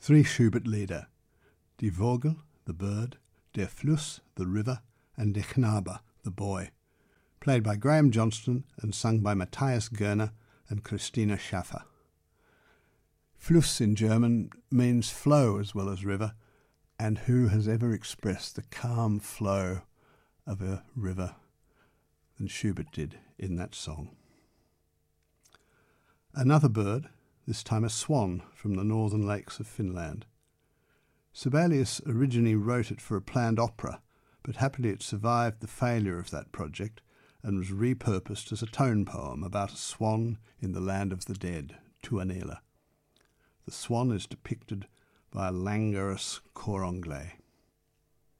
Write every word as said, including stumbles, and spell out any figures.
Three Schubert Lieder, Die Vogel, the bird, Der Fluss, the river, and Der Knabe, the boy, played by Graham Johnston and sung by Matthias Görner and Christina Schaffer. Fluss in German means flow as well as river, and who has ever expressed the calm flow of a river than Schubert did in that song? Another bird, this time a swan from the northern lakes of Finland. Sibelius originally wrote it for a planned opera, but happily it survived the failure of that project and was repurposed as a tone poem about a swan in the land of the dead, Tuonela. The swan is depicted by a languorous cor anglais.